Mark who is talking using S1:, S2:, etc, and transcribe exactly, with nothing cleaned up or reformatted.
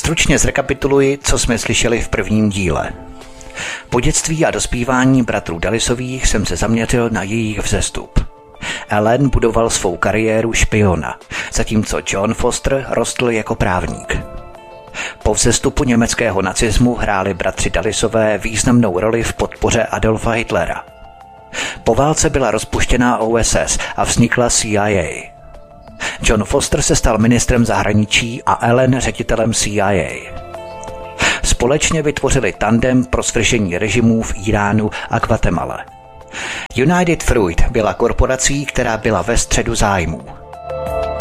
S1: Stručně zrekapituluji, co jsme slyšeli v prvním díle. Po dětství a dospívání bratrů Dullisových jsem se zaměřil na jejich vzestup. Ellen budoval svou kariéru špiona, zatímco John Foster rostl jako právník. Po vzestupu německého nacismu hráli bratři Dullisové významnou roli v podpoře Adolfa Hitlera. Po válce byla rozpuštěná O S S a vznikla C I A. John Foster se stal ministrem zahraničí a Ellen ředitelem C I A. Společně vytvořili tandem pro svržení režimů v Iránu a Guatemala. United Fruit byla korporací, která byla ve středu zájmů.